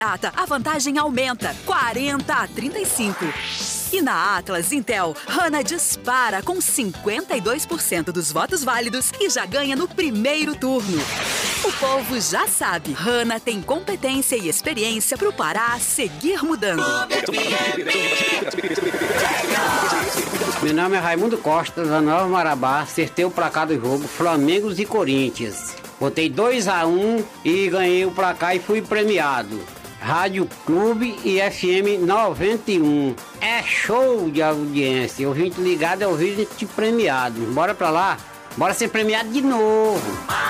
a vantagem aumenta 40 a 35. E na Atlas Intel, Hanna dispara com 52% dos votos válidos e já ganha no primeiro turno. O povo já sabe, Hanna tem competência e experiência para o Pará seguir mudando. Meu nome é Raimundo Costa, da Nova Marabá. Acertei o placar do jogo Flamengo e Corinthians. Botei 2-1 e ganhei o placar e fui premiado. Rádio Clube e FM 91. É show de audiência. Ouvinte ligado é ouvinte premiado. Bora pra lá? Bora ser premiado de novo.